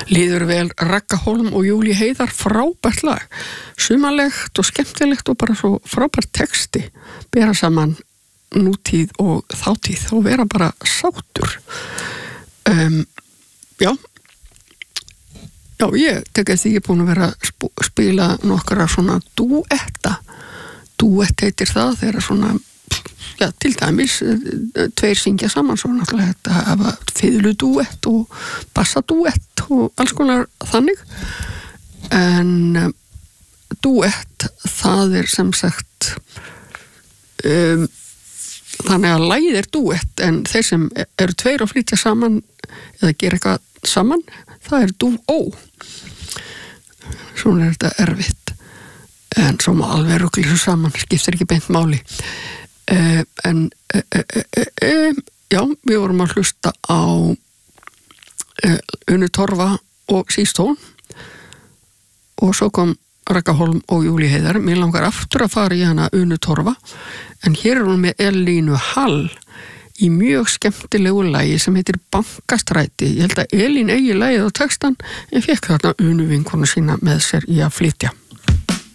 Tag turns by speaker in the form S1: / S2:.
S1: Líður vel Ragga Hólm og Júlíu Heiðar, frábært lag, sumarlegt og skemmtilegt og bara svo frábært texti, bera saman nútíð og þátíð og vera bara sáttur. Já, ég tek eftir því ég er búin að vera að spila nokkra svona dúett heitir það, þegar svona, já, til dæmis, tveir syngja saman, svo náttúrulega þetta hafa fiðludúett og bassadúett og alls konar þannig, en dúett, það sem sagt, þannig að lagið dúett, en þeir sem eru tveir að flytja saman eða gera eitthvað saman, það dúó. Svona þetta erfitt, en svo má alveg rugla þessu saman, skiptir ekki beint máli. Já, við vorum að hlusta á Unu Torfa og Sístón og svo kom Ragga Hólm og Júlíu Heiðar. Mér langar aftur að fara í hana Unu Torfa, en hér hún með Elínu Hall í mjög skemmtilegu lagi sem heitir Bankastræti. Ég held að Elín eigi lagið á textan en fékk þarna Unu vinkonu sína með sér í að flytja.